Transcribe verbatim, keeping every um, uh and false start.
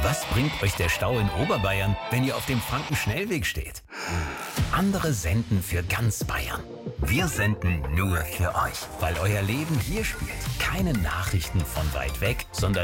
Was bringt euch der Stau in Oberbayern, wenn ihr auf dem Frankenschnellweg steht? Andere senden für ganz Bayern. Wir senden nur für euch, weil euer Leben hier spielt. Keine Nachrichten von weit weg, sondern